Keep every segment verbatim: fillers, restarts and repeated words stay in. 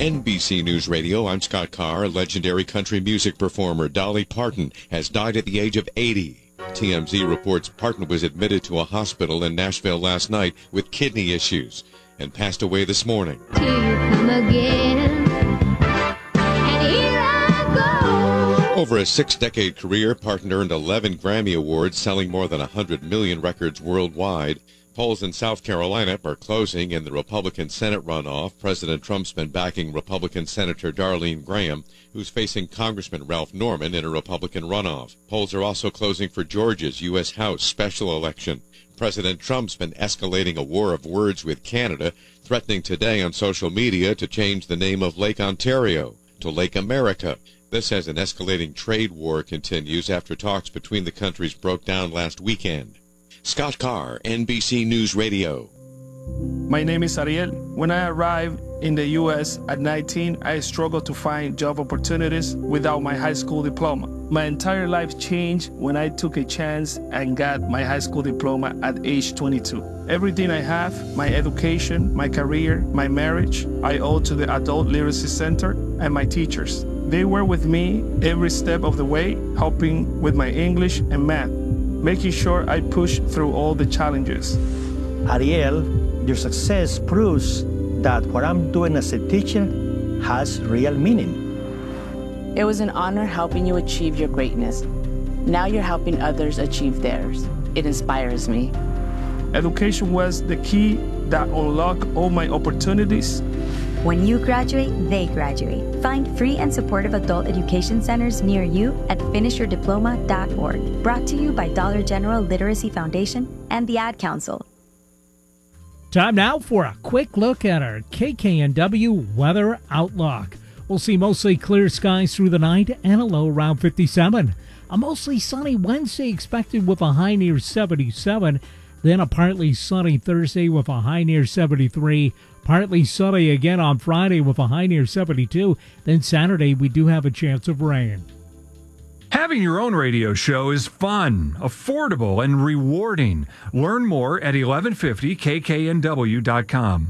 N B C News Radio, I'm Scott Carr. Legendary country music performer Dolly Parton has died at the age of eighty. T M Z reports Parton was admitted to a hospital in Nashville last night with kidney issues and passed away this morning. Here you come again, and here I go. Over a six-decade career, Parton earned eleven Grammy Awards, selling more than one hundred million records worldwide. Polls in South Carolina are closing in the Republican Senate runoff. President Trump's been backing Republican Senator Darlene Graham, who's facing Congressman Ralph Norman in a Republican runoff. Polls are also closing for Georgia's U S House special election. President Trump's been escalating a war of words with Canada, threatening today on social media to change the name of Lake Ontario to Lake America. This as an escalating trade war continues after talks between the countries broke down last weekend. Scott Carr, N B C News Radio. My name is Ariel. When I arrived in the U S at nineteen, I struggled to find job opportunities without my high school diploma. My entire life changed when I took a chance and got my high school diploma at age twenty-two. Everything I have, my education, my career, my marriage, I owe to the Adult Literacy Center and my teachers. They were with me every step of the way, helping with my English and math, making sure I push through all the challenges. Ariel, your success proves that what I'm doing as a teacher has real meaning. It was an honor helping you achieve your greatness. Now you're helping others achieve theirs. It inspires me. Education was the key that unlocked all my opportunities. When you graduate, they graduate. Find free and supportive adult education centers near you at finish your diploma dot org. Brought to you by Dollar General Literacy Foundation and the Ad Council. Time now for a quick look at our K K N W weather outlook. We'll see mostly clear skies through the night and a low around fifty-seven. A mostly sunny Wednesday expected with a high near seventy-seven. Then a partly sunny Thursday with a high near seventy-three. Partly sunny again on Friday with a high near seventy-two. Then Saturday we do have a chance of rain. Having your own radio show is fun, affordable, and rewarding. Learn more at eleven fifty K K N W dot com.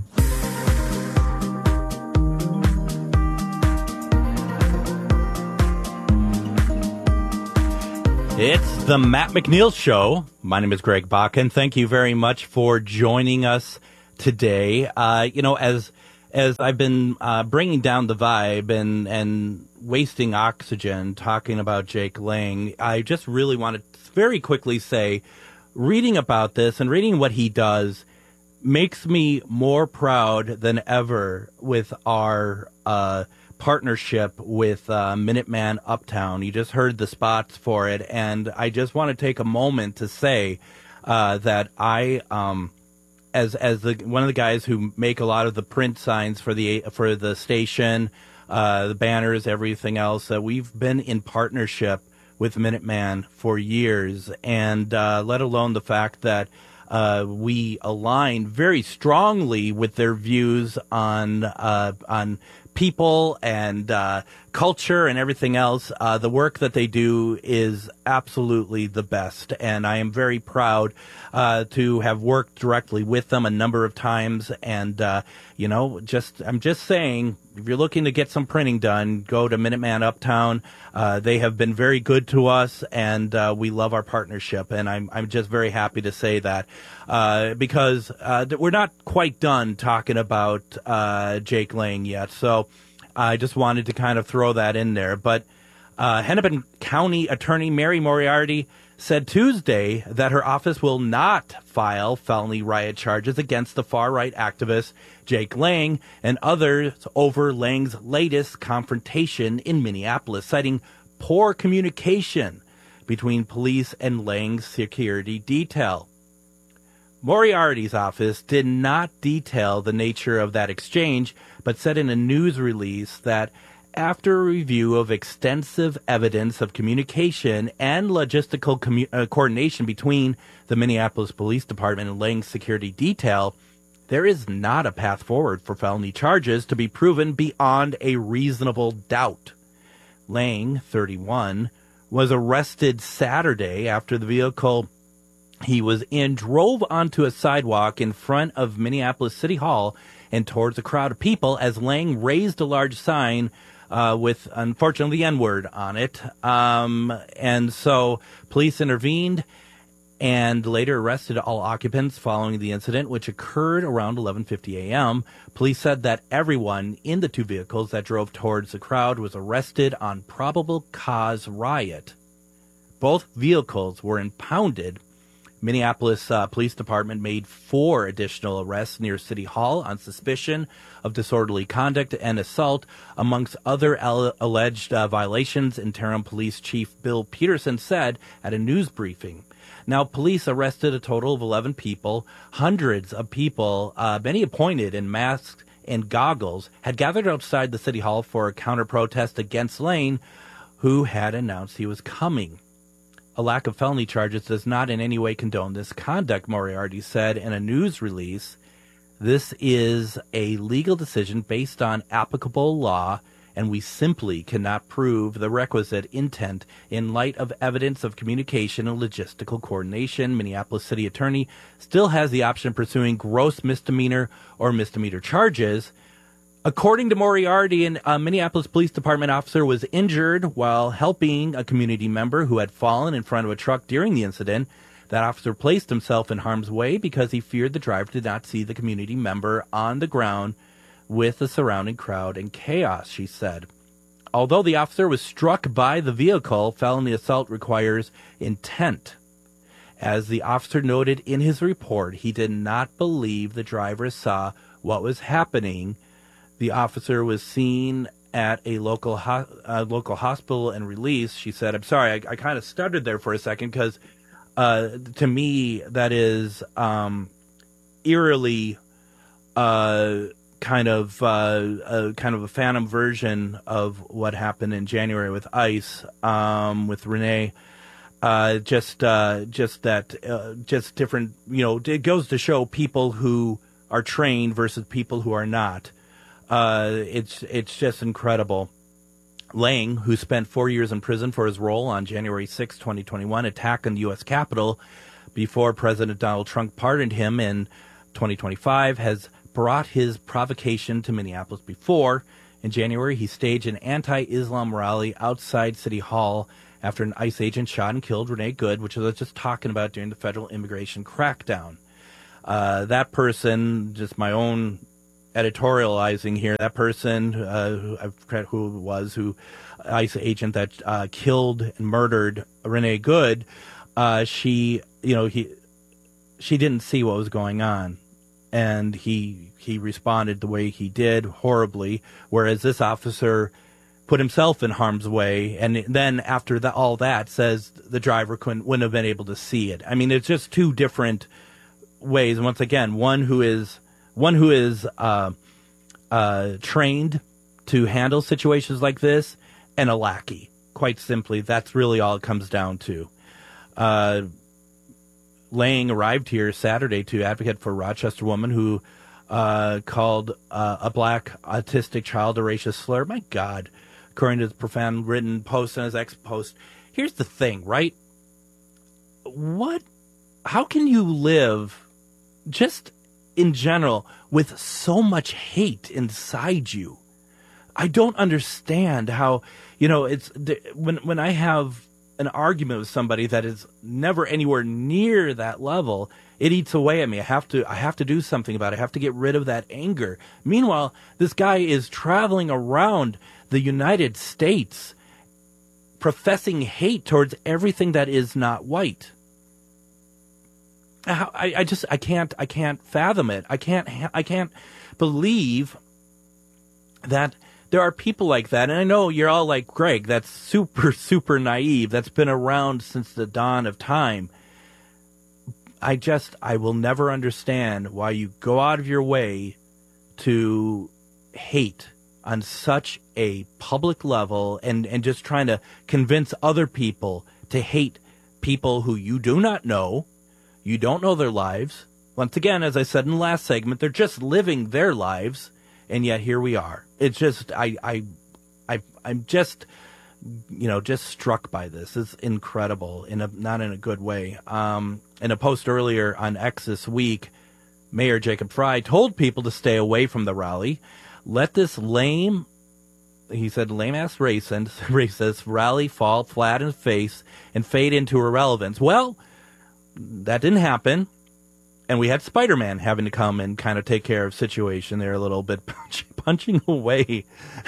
It's the Matt McNeil Show. My name is Greg Bakken. Thank you very much for joining us today. Uh, you know, as as I've been uh, bringing down the vibe and, and wasting oxygen talking about Jake Lang, I just really want to very quickly say, reading about this and reading what he does makes me more proud than ever with our uh partnership with uh, Minuteman Uptown. You just heard the spots for it, and I just want to take a moment to say uh, that I, um, as as the one of the guys who make a lot of the print signs for the for the station, uh, the banners, everything else, that uh, we've been in partnership with Minuteman for years, and uh, let alone the fact that uh, we align very strongly with their views on uh, on. people and uh, culture and everything else. Uh, the work that they do is absolutely the best, and I am very proud uh, to have worked directly with them a number of times. And uh, you know, just I'm just saying, if you're looking to get some printing done, go to Minuteman Uptown. Uh, they have been very good to us, and uh, we love our partnership. And I'm I'm just very happy to say that uh, because uh, we're not quite done talking about uh, Jake Lang yet. So I just wanted to kind of throw that in there. But uh, Hennepin County Attorney Mary Moriarty said Tuesday that her office will not file felony riot charges against the far-right activist Jake Lang and others over Lang's latest confrontation in Minneapolis, citing poor communication between police and Lang's security detail. Moriarty's office did not detail the nature of that exchange, but said in a news release that after a review of extensive evidence of communication and logistical commu- uh, coordination between the Minneapolis Police Department and Lang's security detail, there is not a path forward for felony charges to be proven beyond a reasonable doubt. Lang, thirty-one, was arrested Saturday after the vehicle he was in drove onto a sidewalk in front of Minneapolis City Hall and towards a crowd of people as Lang raised a large sign uh, with, unfortunately, the N-word on it. Um, and so police intervened and later arrested all occupants following the incident, which occurred around eleven fifty a.m. Police said that everyone in the two vehicles that drove towards the crowd was arrested on probable cause riot. Both vehicles were impounded. Minneapolis uh, Police Department made four additional arrests near City Hall on suspicion of disorderly conduct and assault, amongst other al- alleged uh, violations, Interim Police Chief Bill Peterson said at a news briefing. Now, police arrested a total of eleven people. Hundreds of people, uh, many appointed in masks and goggles, had gathered outside the City Hall for a counter-protest against Lang, who had announced he was coming. A lack of felony charges does not in any way condone this conduct, Moriarty said in a news release. This is a legal decision based on applicable law, and we simply cannot prove the requisite intent in light of evidence of communication and logistical coordination. Minneapolis City Attorney still has the option of pursuing gross misdemeanor or misdemeanor charges. According to Moriarty, a uh, Minneapolis Police Department officer was injured while helping a community member who had fallen in front of a truck during the incident. That officer placed himself in harm's way because he feared the driver did not see the community member on the ground with the surrounding crowd and chaos, she said. Although the officer was struck by the vehicle, felony assault requires intent. As the officer noted in his report, he did not believe the driver saw what was happening. The officer was seen at a local ho- uh, local hospital and released. She said, I'm sorry, I, I kind of stuttered there for a second because uh, to me that is um, eerily uh, kind of uh, a, kind of a phantom version of what happened in January with ICE, um, with Renee. Uh, just uh, just that, uh, just different, you know, it goes to show people who are trained versus people who are not. Uh, it's it's just incredible. Lang, who spent four years in prison for his role on January sixth, twenty twenty-one attack on the U S Capitol before President Donald Trump pardoned him in twenty twenty-five, has brought his provocation to Minneapolis before. In January, he staged an anti-Islam rally outside City Hall after an ICE agent shot and killed Renee Good, which I was just talking about during the federal immigration crackdown. Uh, that person, just my own editorializing here, that person, uh, who I forget who it was, who ICE agent that uh, killed and murdered Renee Good, uh, she, you know, he, she didn't see what was going on, and he he responded the way he did, horribly. Whereas this officer put himself in harm's way, and then after the, all that, says the driver couldn't wouldn't have been able to see it. I mean, it's just two different ways. And once again, one who is one who is uh, uh, trained to handle situations like this, and a lackey. Quite simply, that's really all it comes down to. Uh, Lang arrived here Saturday to advocate for a Rochester woman who uh, called uh, a black autistic child a racist slur. My God, according to the profound written post on his ex post. Here's the thing, right? What? How can you live, just in general, with so much hate inside you? I don't understand how, you know, it's when when I have an argument with somebody that is never anywhere near that level, it eats away at me. I have to I have to do something about it. I have to get rid of that anger. Meanwhile, this guy is traveling around the United States professing hate towards everything that is not white. I, I just I can't I can't fathom it. I can't I can't believe that there are people like that. And I know you're all like, Greg, that's super, super naive. That's been around since the dawn of time. I just, I will never understand why you go out of your way to hate on such a public level and, and just trying to convince other people to hate people who you do not know. You don't know their lives. Once again, as I said in the last segment, they're just living their lives. And yet here we are. It's just, I, I, I, I'm just, you know, just struck by this. It's incredible, in a, not in a good way. Um, in a post earlier on X this week, Mayor Jacob Frey told people to stay away from the rally. Let this lame, he said, lame-ass racist, racist rally fall flat in the face and fade into irrelevance. Well, that didn't happen. And we had Spider-Man having to come and kind of take care of the situation there a little bit, punch, punching away.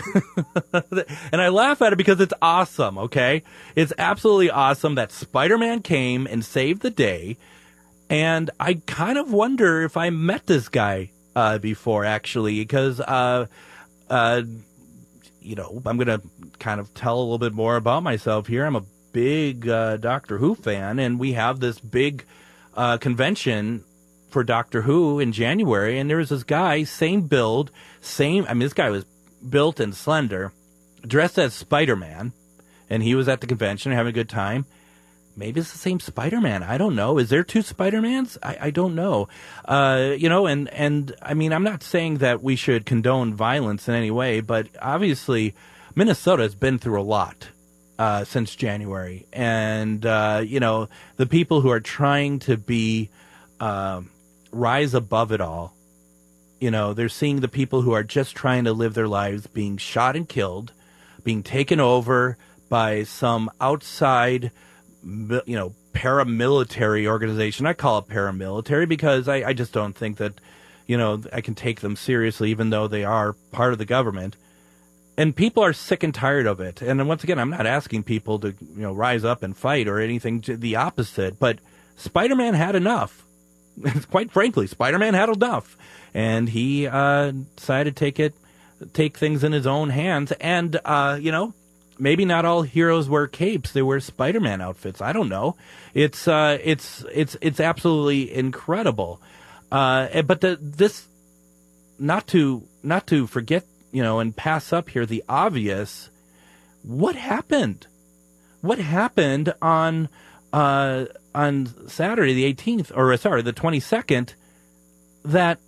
And I laugh at it because it's awesome, okay? It's absolutely awesome that Spider-Man came and saved the day. And I kind of wonder if I met this guy uh, before, actually, because, uh, uh, you know, I'm going to kind of tell a little bit more about myself here. I'm a big uh, Doctor Who fan, and we have this big uh, convention for Doctor Who in January, and there was this guy, same build, same, I mean, this guy was built and slender, dressed as Spider-Man, and he was at the convention having a good time. Maybe it's the same Spider-Man. I don't know. Is there two Spider-Mans? I, I don't know. Uh, you know, and, and, I mean, I'm not saying that we should condone violence in any way, but obviously Minnesota has been through a lot uh, since January. And, uh, you know, the people who are trying to be, uh, rise above it all, you know, they're seeing the people who are just trying to live their lives being shot and killed, being taken over by some outside, you know, paramilitary organization. I call it paramilitary because I, I just don't think that, you know, I can take them seriously, even though they are part of the government. And people are sick and tired of it. And once again, I'm not asking people to, you know, rise up and fight or anything to the opposite, but Spider-Man had enough. Quite frankly, Spider-Man had enough, and he uh, decided to take it, take things in his own hands. And uh, you know, maybe not all heroes wear capes; they wear Spider-Man outfits. I don't know. It's uh, it's it's it's absolutely incredible. Uh, but the, this, not to not to forget, you know, and pass up here the obvious. What happened? What happened on? Uh, on Saturday the eighteenth, or sorry, the twenty-second, that,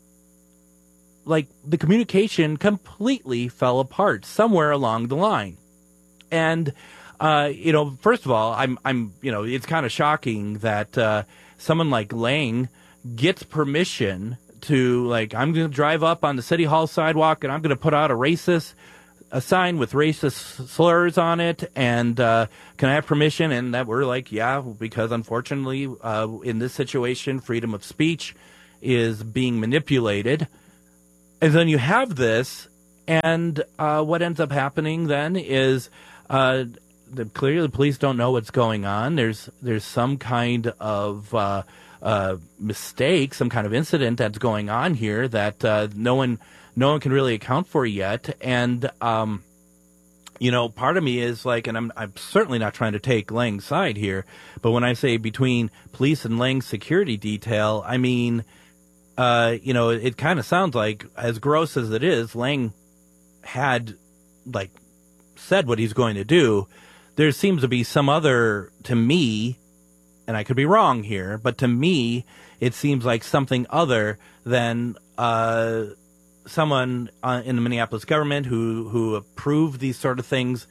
like, the communication completely fell apart somewhere along the line. And, uh, you know, first of all, I'm, I'm, you know, it's kind of shocking that uh, someone like Lang gets permission to, like, I'm going to drive up on the City Hall sidewalk and I'm going to put out a racist a sign with racist slurs on it, and uh, can I have permission? And that we're like, yeah, because unfortunately, uh, in this situation, freedom of speech is being manipulated. And then you have this, and uh, what ends up happening then is uh, the, clearly the police don't know what's going on. There's there's some kind of uh, uh, mistake, some kind of incident that's going on here that uh, no one. No one can really account for yet. And, um, you know, part of me is like, and I'm, I'm certainly not trying to take Lang's side here, but when I say between police and Lang's security detail, I mean, uh, you know, it, it kind of sounds like, as gross as it is, Lang had, like, said what he's going to do. There seems to be some other, to me, and I could be wrong here, but to me, it seems like something other than, uh, someone uh, in the Minneapolis government who, who approved these sort of things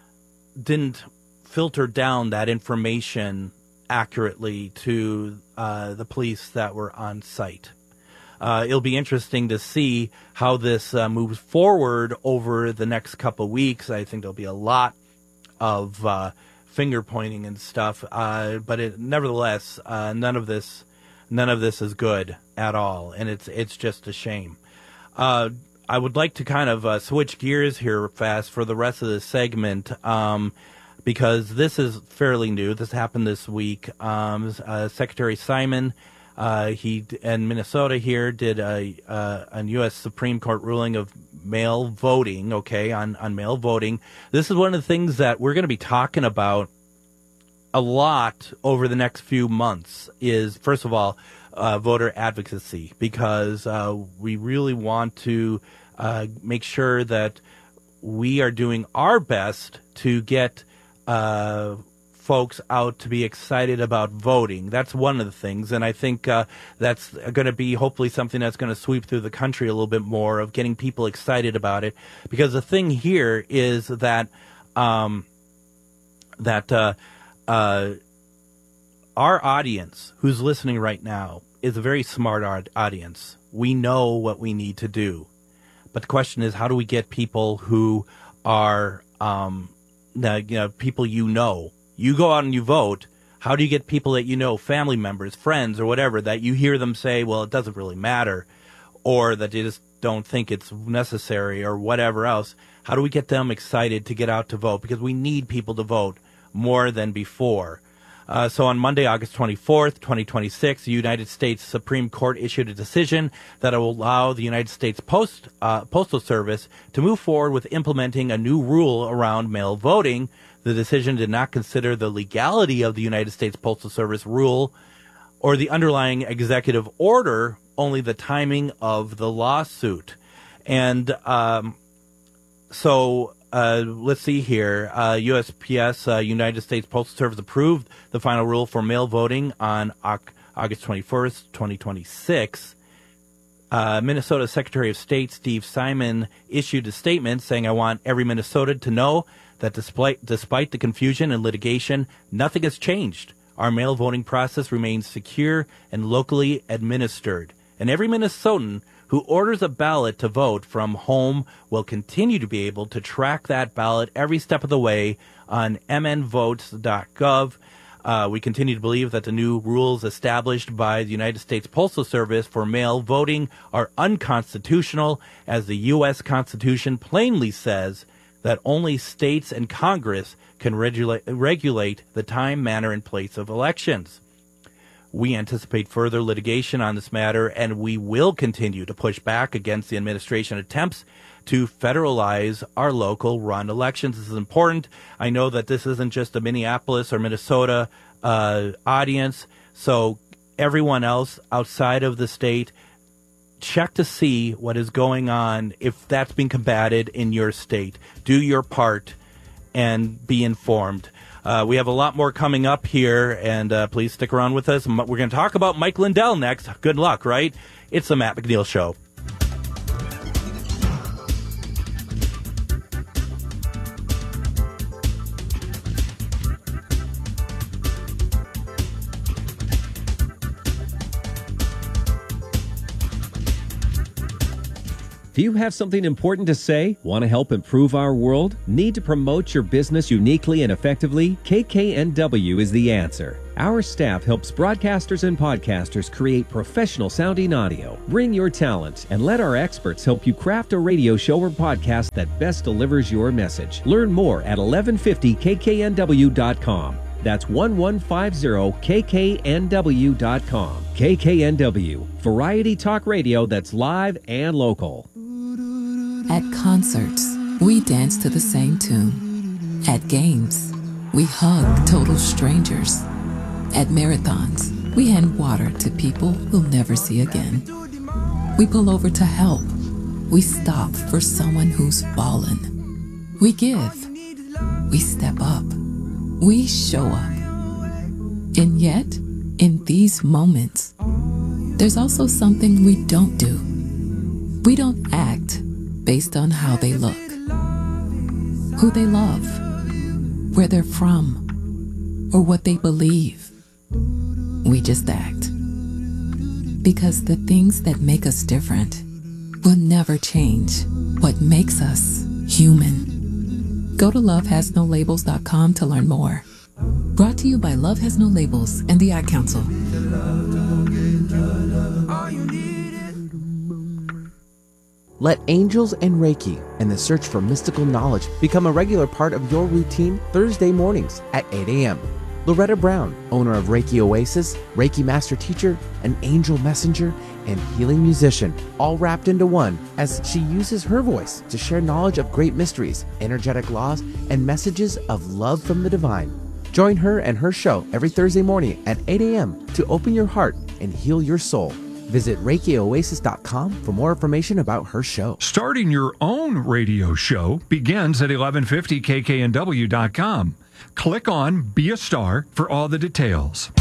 didn't filter down that information accurately to uh, the police that were on site. Uh, it'll be interesting to see how this uh, moves forward over the next couple of weeks. I think there'll be a lot of uh, finger pointing and stuff, uh, but it, nevertheless, uh, none of this, none of this is good at all, and it's it's just a shame. Uh, I would like to kind of uh, switch gears here fast for the rest of this segment um, because this is fairly new. This happened this week. Um, uh, Secretary Simon, uh, he in Minnesota here did a, uh, a U S Supreme Court ruling of mail voting, okay, on, on mail voting. This is one of the things that we're going to be talking about a lot over the next few months is, first of all, Uh, voter advocacy, because uh, we really want to uh, make sure that we are doing our best to get uh, folks out to be excited about voting. That's one of the things, and I think uh, that's going to be hopefully something that's going to sweep through the country a little bit more, of getting people excited about it. Because the thing here is that um, that uh, uh, our audience who's listening right now is a very smart art audience. We know what we need to do. But the question is, how do we get people who are, um, the, you know, people you know? You go out and you vote. How do you get people that you know, family members, friends, or whatever, that you hear them say, well, it doesn't really matter, or that they just don't think it's necessary, or whatever else? How do we get them excited to get out to vote? Because we need people to vote more than before. Uh, so on Monday, August twenty-fourth, twenty twenty-six, the United States Supreme Court issued a decision that will allow the United States Post uh, Postal Service to move forward with implementing a new rule around mail voting. The decision did not consider the legality of the United States Postal Service rule or the underlying executive order, only the timing of the lawsuit. And um, so... Uh, let's see here. Uh, U S P S, uh, United States Postal Service, approved the final rule for mail voting on August twenty-first, twenty twenty-six. Uh, Minnesota Secretary of State Steve Simon issued a statement saying, I want every Minnesotan to know that despite, despite the confusion and litigation, nothing has changed. Our mail voting process remains secure and locally administered. And every Minnesotan who orders a ballot to vote from home will continue to be able to track that ballot every step of the way on m n votes dot gov. Uh, we continue to believe that the new rules established by the United States Postal Service for mail voting are unconstitutional, as the U S Constitution plainly says that only states and Congress can regula- regulate the time, manner, and place of elections. We anticipate further litigation on this matter, and we will continue to push back against the administration attempts to federalize our local run elections. This is important. I know that this isn't just a Minneapolis or Minnesota uh, audience, so everyone else outside of the state, check to see what is going on, if that's being combated in your state. Do your part and be informed. Uh, we have a lot more coming up here, and uh, please stick around with us. We're going to talk about Mike Lindell next. Good luck, right? It's the Matt McNeil Show. Do you have something important to say? Want to help improve our world? Need to promote your business uniquely and effectively? K K N W is the answer. Our staff helps broadcasters and podcasters create professional sounding audio. Bring your talent and let our experts help you craft a radio show or podcast that best delivers your message. Learn more at eleven fifty K K N W dot com. That's eleven fifty K K N W dot com. K K N W, variety talk radio that's live and local. At concerts, we dance to the same tune. At games, we hug total strangers. At marathons, we hand water to people we'll never see again. We pull over to help. We stop for someone who's fallen. We give. We step up. We show up. And yet, in these moments, there's also something we don't do. We don't act based on how they look, who they love, where they're from, or what they believe. We just act. Because the things that make us different will never change what makes us human. Go to love has no labels dot com to learn more. Brought to you by Love Has No Labels and the Ad Council. Let angels and Reiki and the search for mystical knowledge become a regular part of your routine Thursday mornings at eight a.m. Loretta Brown, owner of Reiki Oasis, Reiki Master Teacher, an angel messenger, and healing musician, all wrapped into one, as she uses her voice to share knowledge of great mysteries, energetic laws, and messages of love from the divine. Join her and her show every Thursday morning at eight a.m. to open your heart and heal your soul. Visit Reiki Oasis dot com for more information about her show. Starting your own radio show begins at eleven fifty K K N W dot com. Click on Be a Star for all the details.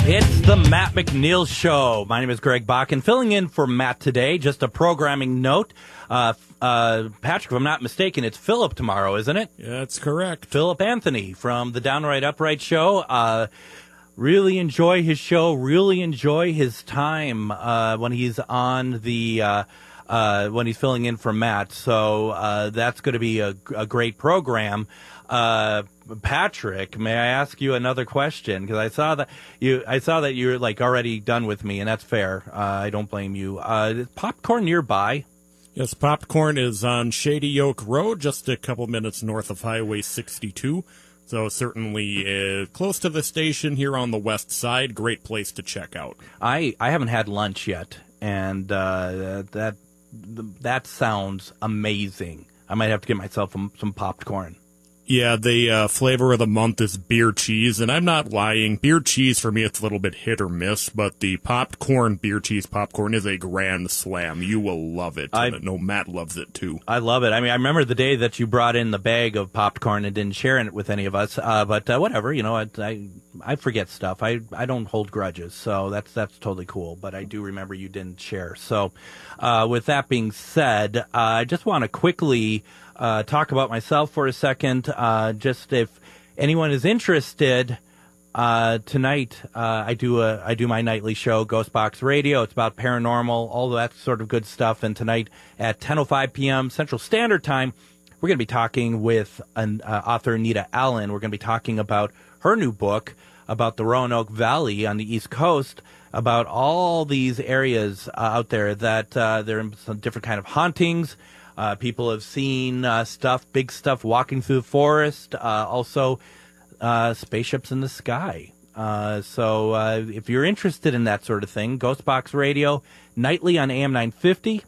It's the Matt McNeil Show. My name is Greg Bakken, filling in for Matt today. Just a programming note. Uh, uh, Patrick, if I'm not mistaken, it's Philip tomorrow, isn't it? Yeah, that's correct. Philip Anthony from the Downright Upright Show. Uh, really enjoy his show. Really enjoy his time uh, when he's on the uh, uh, when he's filling in for Matt. So uh, that's going to be a, a great program. Uh, Patrick, may I ask you another question? Because I saw that you, I saw that you're like already done with me, and that's fair. Uh, I don't blame you. Uh, is Popcorn nearby? Yes, Popcorn is on Shady Oak Road, just a couple minutes north of Highway sixty-two. So certainly uh, close to the station here on the west side. Great place to check out. I, I haven't had lunch yet, and uh, that that sounds amazing. I might have to get myself some, some popcorn. Yeah, the uh, flavor of the month is beer cheese, and I'm not lying. Beer cheese, for me, it's a little bit hit or miss, but the popcorn, beer cheese popcorn is a grand slam. You will love it. I know Matt loves it, too. I love it. I mean, I remember the day that you brought in the bag of popcorn and didn't share it with any of us, uh, but uh, whatever, you know, I, I I forget stuff. I, I don't hold grudges, so that's that's totally cool, but I do remember you didn't share. So uh, with that being said, uh, I just want to quickly... Uh, talk about myself for a second. Uh, just if anyone is interested, uh, tonight uh, I do a I do my nightly show, Ghost Box Radio. It's about paranormal, all that sort of good stuff. And tonight at ten oh five p.m. Central Standard Time, we're going to be talking with an uh, author, Nita Allen. We're going to be talking about her new book about the Roanoke Valley on the East Coast, about all these areas uh, out there that uh, there are some different kind of hauntings. Uh, people have seen uh, stuff, big stuff, walking through the forest. Uh, also, uh, spaceships in the sky. Uh, so, uh, if you're interested in that sort of thing, Ghost Box Radio nightly on A M nine fifty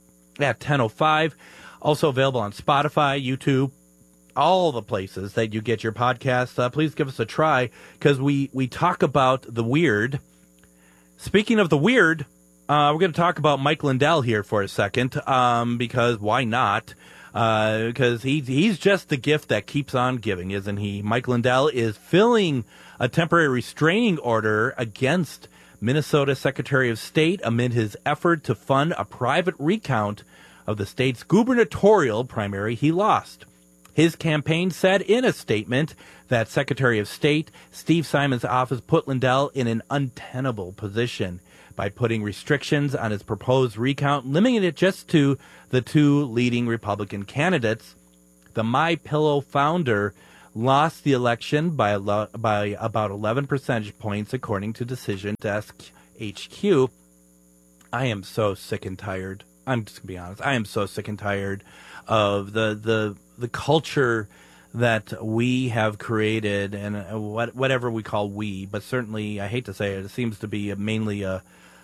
at ten oh five. Also available on Spotify, YouTube, all the places that you get your podcasts. Uh, please give us a try because we we talk about the weird. Speaking of the weird. Uh, we're going to talk about Mike Lindell here for a second, um, because why not? Uh, because he, he's just the gift that keeps on giving, isn't he? Mike Lindell is filling a temporary restraining order against Minnesota Secretary of State amid his effort to fund a private recount of the state's gubernatorial primary he lost. His campaign said in a statement that Secretary of State Steve Simon's office put Lindell in an untenable position by putting restrictions on his proposed recount, limiting it just to the two leading Republican candidates. The MyPillow founder lost the election by a lo- by about eleven percentage points, according to Decision Desk H Q. I am so sick and tired. I'm just gonna be honest. I am so sick and tired of the the the culture that we have created, and what whatever we call we, but certainly I hate to say it, it seems to be a, mainly a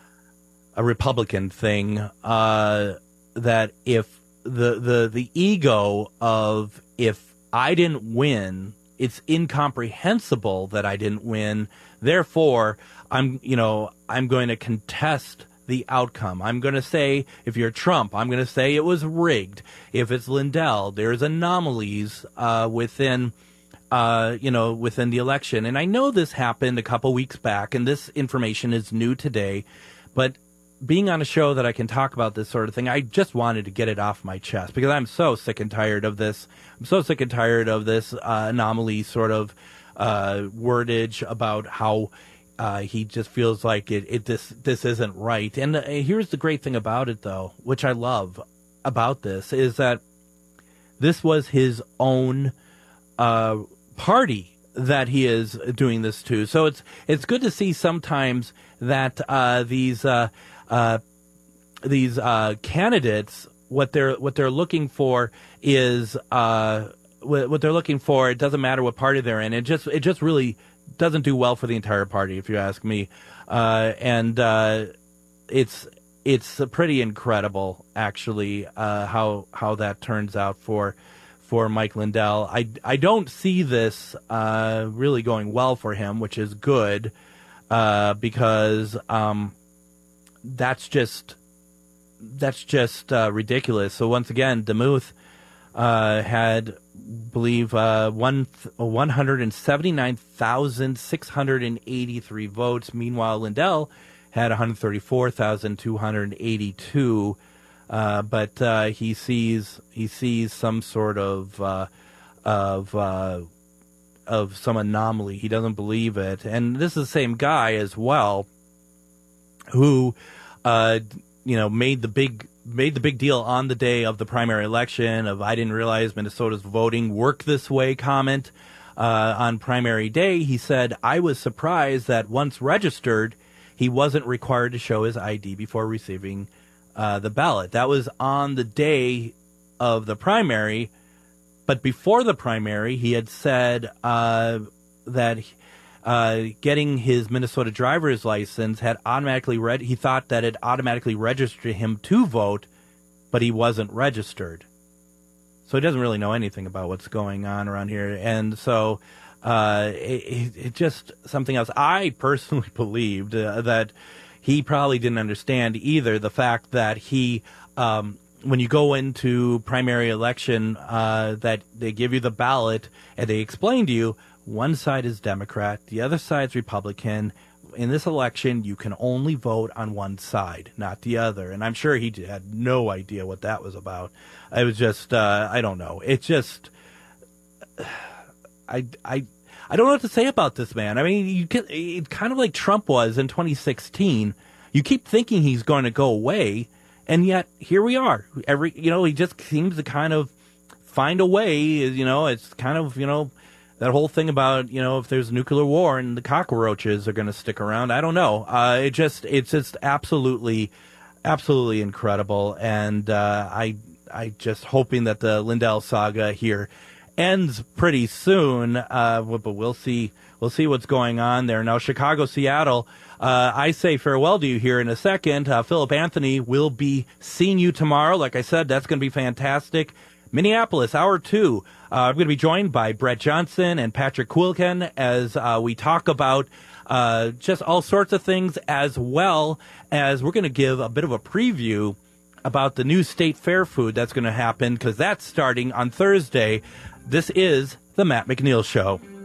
a Republican thing, uh, that if the, the, the ego of if I didn't win, it's incomprehensible that I didn't win. Therefore, I'm, you know, I'm going to contest the outcome. I'm going to say, if you're Trump, I'm going to say it was rigged. If it's Lindell, there's anomalies, uh, within, uh, you know, within the election. And I know this happened a couple weeks back, and this information is new today, but being on a show that I can talk about this sort of thing, I just wanted to get it off my chest because I'm so sick and tired of this. I'm so sick and tired of this uh, anomaly sort of uh, wordage about how uh, he just feels like it, it this this isn't right. And uh, here's the great thing about it, though, which I love about this, is that this was his own uh, party that he is doing this to. So it's it's good to see sometimes that uh, these. Uh, Uh, these uh, candidates, what they're what they're looking for is uh, what they're looking for. It doesn't matter what party they're in. It just it just really doesn't do well for the entire party, if you ask me. Uh, and uh, it's it's pretty incredible, actually, uh, how how that turns out for for Mike Lindell. I I don't see this uh, really going well for him, which is good uh, because. Um, That's just that's just uh, ridiculous. So once again, DeMuth uh, had believe uh, one one hundred seventy nine thousand six hundred eighty three votes. Meanwhile, Lindell had one hundred thirty four thousand two hundred eighty two. Uh, but uh, he sees he sees some sort of uh, of uh, of some anomaly. He doesn't believe it, and this is the same guy as well, who uh, you know made the big made the big deal on the day of the primary election of "I didn't realize Minnesota's voting worked this way" comment uh, on primary day. He said, "I was surprised that once registered, he wasn't required to show his I D before receiving uh, the ballot." That was on the day of the primary, but before the primary, he had said uh, that uh, getting his Minnesota driver's license had automatically read. He thought that it automatically registered him to vote, but he wasn't registered. So he doesn't really know anything about what's going on around here. And so uh, it, it just something else. I personally believed uh, that he probably didn't understand either the fact that he, um, when you go into primary election, uh, that they give you the ballot and they explain to you, one side is Democrat, the other side's Republican. In this election, you can only vote on one side, not the other. And I'm sure he had no idea what that was about. It was just, uh, I don't know. It just, I, I, I don't know what to say about this man. I mean, you get, it's kind of like Trump was in twenty sixteen. You keep thinking he's going to go away, and yet here we are. Every, you know, he just seems to kind of find a way. You know, it's kind of, you know, that whole thing about, you know, if there's a nuclear war and the cockroaches are going to stick around. I don't know. Uh, it just, it's just absolutely, absolutely incredible. And uh, I, I just hoping that the Lindell saga here ends pretty soon. Uh, but we'll see. We'll see what's going on there. Now, Chicago, Seattle. Uh, I say farewell to you here in a second. Uh, Philip Anthony will be seeing you tomorrow. Like I said, that's going to be fantastic. Minneapolis, hour two. Uh, I'm going to be joined by Brett Johnson and Patrick Kuhlken as uh, we talk about uh, just all sorts of things, as well as we're going to give a bit of a preview about the new state fair food that's going to happen, because that's starting on Thursday. This is the Matt McNeil Show.